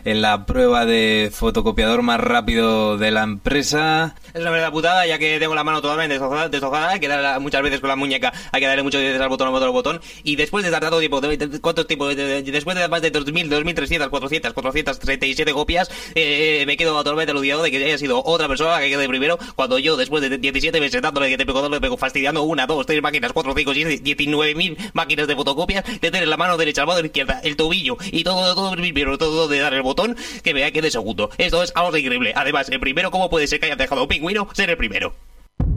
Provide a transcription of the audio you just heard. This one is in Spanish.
en la prueba de fotocopiador más rápido de la empresa. Es una verdad putada, ya que tengo la mano totalmente destrozada, hay que darle muchas veces con la muñeca, hay que darle muchas veces al botón, y después de dar tanto tiempo, después de más de 2.300, 437 copias, me quedo totalmente aludido de que haya sido otra persona que quede primero, cuando yo, después de 17 meses dándole que te pego fastidiando 1, 2, 3 máquinas, 4, 5, 6, 19.000 máquinas de fotocopias, de tener la mano derecha, la mano izquierda, el tobillo, y todo de dar el botón, que me quede segundo. Esto es algo increíble. Además, el primero, ¿cómo puede ser que haya dejado a un pingüino ser el primero?